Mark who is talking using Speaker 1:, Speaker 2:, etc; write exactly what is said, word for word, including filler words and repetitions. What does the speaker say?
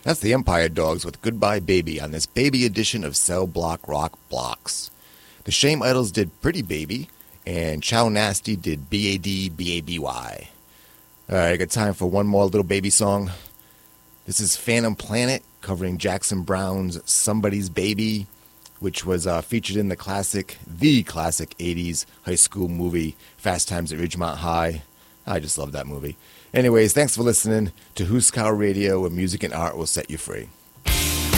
Speaker 1: That's the Empire Dogs with Goodbye Baby on this baby edition of Cell Block Rock Blocks. The Shame Idols did Pretty Baby, and Chow Nasty did B A D B A B Y. Alright, I got time for one more little baby song. This is Phantom Planet covering Jackson Browne's Somebody's Baby, which was uh, featured in the classic, the classic eighties high school movie Fast Times at Ridgemont High. I just love that movie. Anyways, thanks for listening to Huskow Radio, where music and art will set you free.